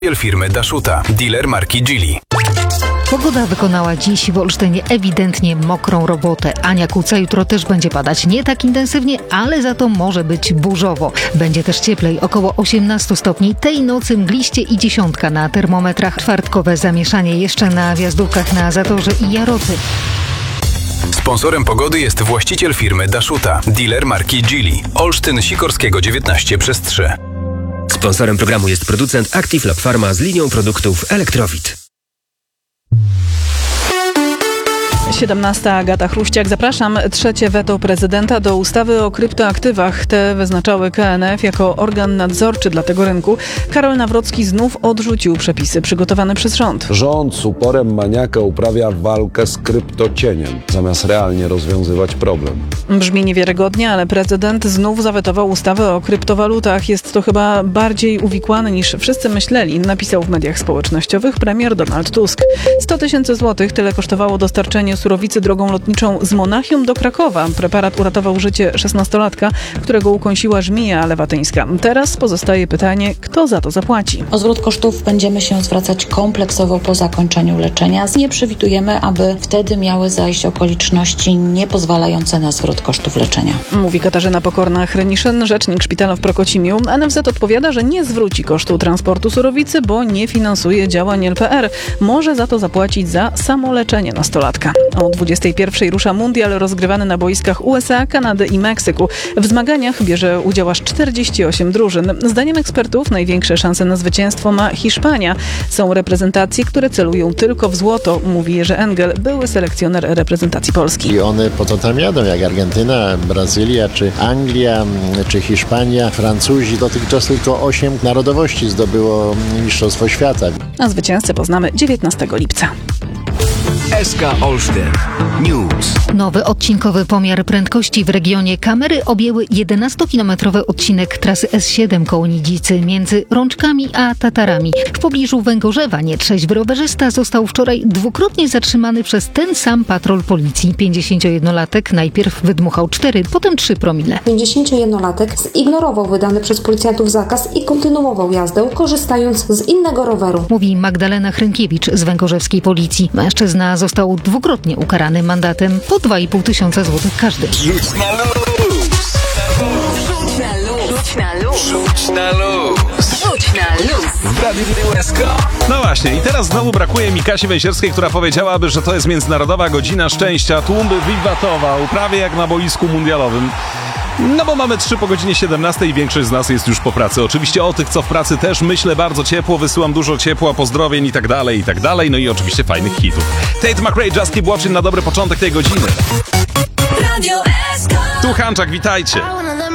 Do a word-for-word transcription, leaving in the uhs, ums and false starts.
Firmy Dashuta, dealer marki Geely. Pogoda wykonała dziś w Olsztynie ewidentnie mokrą robotę. Ania Kuca, jutro też będzie padać nie tak intensywnie, ale za to może być burzowo. Będzie też cieplej, około osiemnaście stopni. Tej nocy mgliście i dziesiątka na termometrach. Czwartkowe zamieszanie jeszcze na wjazdówkach na Zatorze i Jarocy. Sponsorem pogody jest właściciel firmy Dashuta, dealer marki Geely. Olsztyn Sikorskiego dziewiętnaście przez trzy. Sponsorem programu jest producent Active Lab Pharma z linią produktów Elektrowid. siedemnasta Agata Chruściak. Zapraszam. Trzecie weto prezydenta do ustawy o kryptoaktywach. Te wyznaczały K N F jako organ nadzorczy dla tego rynku. Karol Nawrocki znów odrzucił przepisy przygotowane przez rząd. Rząd z uporem maniaka uprawia walkę z kryptocieniem, zamiast realnie rozwiązywać problem. Brzmi niewiarygodnie, ale prezydent znów zawetował ustawę o kryptowalutach. Jest to chyba bardziej uwikłane niż wszyscy myśleli, napisał w mediach społecznościowych premier Donald Tusk. sto tysięcy złotych tyle kosztowało dostarczenie surowicy drogą lotniczą z Monachium do Krakowa. Preparat uratował życie szesnastolatka, którego ukąsiła żmija lewatyńska. Teraz pozostaje pytanie, kto za to zapłaci. O zwrot kosztów będziemy się zwracać kompleksowo po zakończeniu leczenia. Nie przewidujemy, aby wtedy miały zajść okoliczności niepozwalające na zwrot kosztów leczenia. Mówi Katarzyna Pokorna-Hryniszyn, rzecznik szpitala w Prokocimiu. N F Z odpowiada, że nie zwróci kosztu transportu surowicy, bo nie finansuje działań L P R. Może za to zapłacić za samoleczenie nastolatka. O dwudziestej pierwszej rusza mundial rozgrywany na boiskach U S A, Kanady i Meksyku. W zmaganiach bierze udział aż czterdzieści osiem drużyn. Zdaniem ekspertów największe szanse na zwycięstwo ma Hiszpania. Są reprezentacje, które celują tylko w złoto, mówi Jerzy Engel, były selekcjoner reprezentacji Polski. I one po to tam jadą, jak Argentyna, Brazylia, czy Anglia, czy Hiszpania. Francuzi dotychczas tylko osiem narodowości zdobyło Mistrzostwo Świata. A zwycięzcę poznamy dziewiętnastego lipca. S K Olsztyn News. Nowy odcinkowy pomiar prędkości w regionie. Kamery objęły jedenastokilometrowy odcinek trasy S siedem koło Nidzicy między Rączkami a Tatarami. W pobliżu Węgorzewa nietrzeźwy rowerzysta został wczoraj dwukrotnie zatrzymany przez ten sam patrol policji. pięćdziesięciojednolatek najpierw wydmuchał cztery, potem trzy promile. pięćdziesięciojednolatek zignorował wydany przez policjantów zakaz i kontynuował jazdę, korzystając z innego roweru. Mówi Magdalena Hrynkiewicz z węgorzewskiej policji. Mężczyzna został dwukrotnie ukarany mandatem po dwa i pół tysiąca złotych każdy. Rzuć na luz! Rzuć na luz! Rzuć na luz! Rzuć na luz! Rzuć na luz! W Radiu S K. No właśnie, i teraz znowu brakuje mi Kasi Węsierskiej, która powiedziałaby, że to jest Międzynarodowa Godzina Szczęścia. Tłum by wiwatował, prawie jak na boisku mundialowym. No bo mamy trzy po godzinie siedemnastej i większość z nas jest już po pracy. Oczywiście o tych, co w pracy też myślę bardzo ciepło, wysyłam dużo ciepła, pozdrowień i tak dalej, i tak dalej. No i oczywiście fajnych hitów. Tate McRae, Just Keep Watching na dobry początek tej godziny. Radio S K. Tu Hanczak, witajcie.